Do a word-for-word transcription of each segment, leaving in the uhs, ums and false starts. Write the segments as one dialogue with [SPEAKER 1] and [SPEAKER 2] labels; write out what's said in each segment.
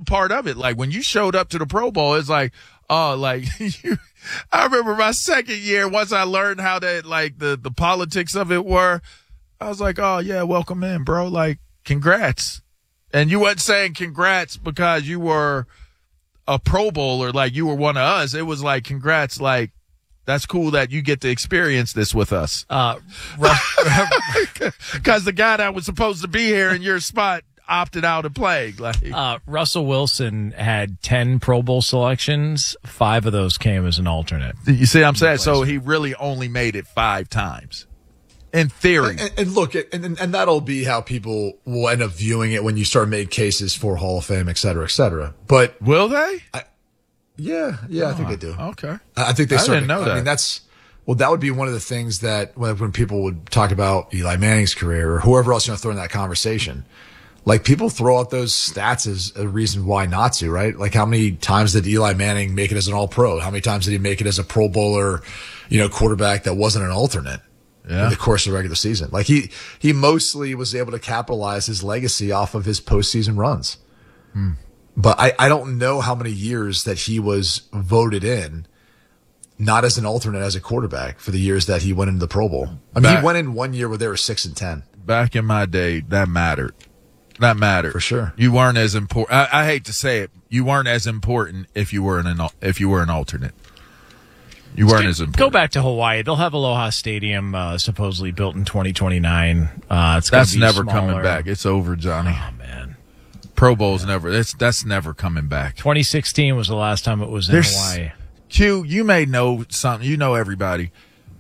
[SPEAKER 1] part of it. Like when you showed up to the Pro Bowl, it's like, oh, like you, I remember my second year, once I learned how that, like the, the politics of it were, I was like, oh yeah, welcome in, bro. Like, congrats. And you weren't saying congrats because you were a Pro Bowler, like you were one of us. It was like, congrats, like, that's cool that you get to experience this with us.
[SPEAKER 2] Uh,
[SPEAKER 1] because the guy that was supposed to be here in your spot opted out of playing. Like,
[SPEAKER 2] uh, Russell Wilson had ten Pro Bowl selections. Five of those came as an alternate.
[SPEAKER 1] You see what I'm saying? So he really only made it five times. In theory.
[SPEAKER 3] And, and look, and, and that'll be how people will end up viewing it when you start making cases for Hall of Fame, et cetera, et cetera. But
[SPEAKER 1] will they?
[SPEAKER 3] I, yeah, yeah,
[SPEAKER 1] oh,
[SPEAKER 3] I think they do.
[SPEAKER 1] Okay.
[SPEAKER 3] I think they
[SPEAKER 1] I
[SPEAKER 3] start.
[SPEAKER 1] didn't know
[SPEAKER 3] I
[SPEAKER 1] that.
[SPEAKER 3] mean, that's, well, that would be one of the things that when, when people would talk about Eli Manning's career or whoever else you want to throw in that conversation, like people throw out those stats as a reason why not to, right? Like how many times did Eli Manning make it as an all-pro? How many times did he make it as a Pro Bowler, you know, quarterback that wasn't an alternate? Yeah. In the course of the regular season. Like he, he mostly was able to capitalize his legacy off of his postseason runs.
[SPEAKER 1] Hmm.
[SPEAKER 3] But I, I don't know how many years that he was voted in, not as an alternate as a quarterback for the years that he went into the Pro Bowl. I mean,
[SPEAKER 1] Back,
[SPEAKER 3] he went in one year where they were six and ten.
[SPEAKER 1] Back in my day, that mattered. That mattered.
[SPEAKER 3] For sure.
[SPEAKER 1] You weren't as important. I, I hate to say it. You weren't as important if you were an, if you were an alternate. You weren't as important.
[SPEAKER 2] Go back to Hawaii. They'll have Aloha Stadium uh, supposedly built in twenty twenty-nine. Uh, it's
[SPEAKER 1] that's
[SPEAKER 2] be
[SPEAKER 1] never
[SPEAKER 2] smaller.
[SPEAKER 1] coming back. It's over, Johnny.
[SPEAKER 2] Oh, man.
[SPEAKER 1] Pro Bowl's yeah. never. That's that's never coming back.
[SPEAKER 2] twenty sixteen was the last time it was in
[SPEAKER 1] There's,
[SPEAKER 2] Hawaii.
[SPEAKER 1] Q, you may know something. You know everybody.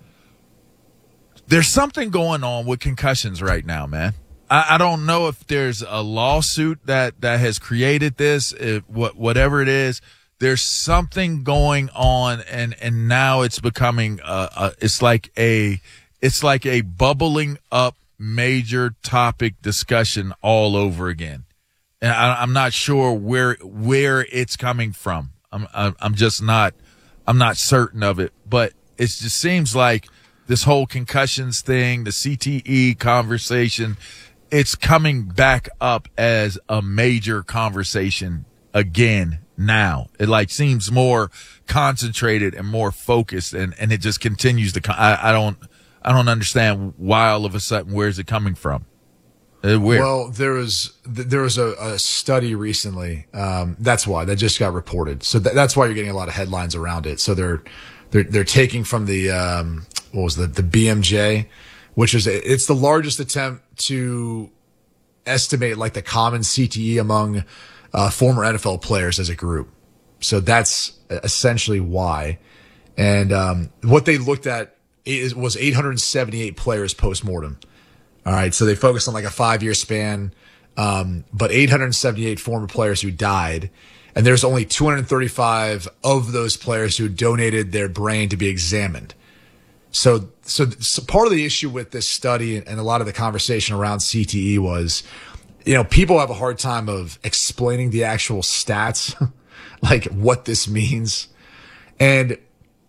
[SPEAKER 1] There's something going on with concussions right now, man. I, I don't know if there's a lawsuit that, that has created this, if, what, whatever it is. There's something going on, and, and now it's becoming, uh, uh, it's like a, it's like a bubbling up major topic discussion all over again. And I, I'm not sure where, where it's coming from. I'm, I'm just not, I'm not certain of it, but it just seems like this whole concussions thing, the C T E conversation, it's coming back up as a major conversation again. Now it like seems more concentrated and more focused, and, and it just continues to. I, I don't, I don't understand why all of a sudden where's it coming from? It's weird.
[SPEAKER 3] Well, there was there was a, a study recently. Um, that's why that just got reported. So th- that's why you're getting a lot of headlines around it. So they're they're they're taking from the um, what was the the B M J, which is a, it's the largest attempt to estimate like the common C T E among Uh, former N F L players as a group. So that's essentially why. And, um, what they looked at is, was eight hundred seventy-eight players post-mortem. All right. So they focused on like a five year span. Um, but eight hundred seventy-eight former players who died. And there's only two hundred thirty-five of those players who donated their brain to be examined. So, so, so part of the issue with this study and a lot of the conversation around C T E was, you know, people have a hard time of explaining the actual stats, like what this means. And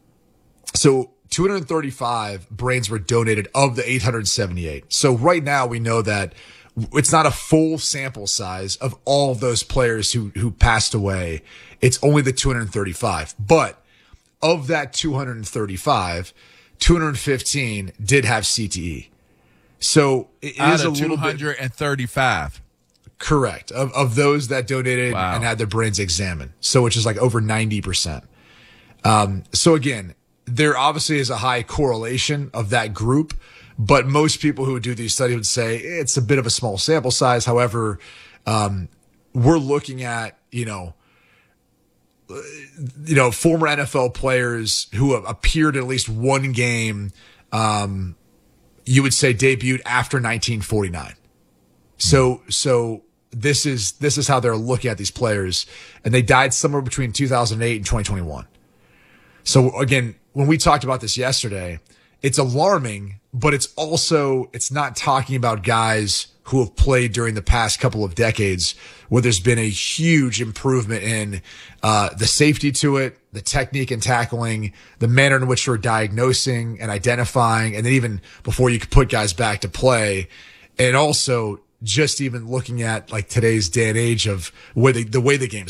[SPEAKER 3] so two hundred thirty-five brains were donated of the eight hundred seventy-eight. So right now we know that it's not a full sample size of all of those players who, who passed away. It's only the two hundred thirty-five. But of that two hundred thirty-five, two hundred fifteen did have C T E. So it
[SPEAKER 1] Out
[SPEAKER 3] is a
[SPEAKER 1] of
[SPEAKER 3] little bit.
[SPEAKER 1] two hundred thirty-five.
[SPEAKER 3] Correct. Of of those that donated
[SPEAKER 1] Wow.
[SPEAKER 3] and had their brains examined. So which is like over ninety percent. Um, so again, there obviously is a high correlation of that group, but most people who would do these studies would say it's a bit of a small sample size. However, um, we're looking at, you know, you know, former N F L players who have appeared in at least one game, um, you would say debuted after nineteen forty-nine. So, so this is, this is how they're looking at these players, and they died somewhere between two thousand eight and twenty twenty-one. So again, when we talked about this yesterday, it's alarming, but it's also, it's not talking about guys who have played during the past couple of decades where there's been a huge improvement in, uh, the safety to it, the technique and tackling, the manner in which we're diagnosing and identifying, and then even before you could put guys back to play, and also just even looking at like today's day and age of where the, the way the game is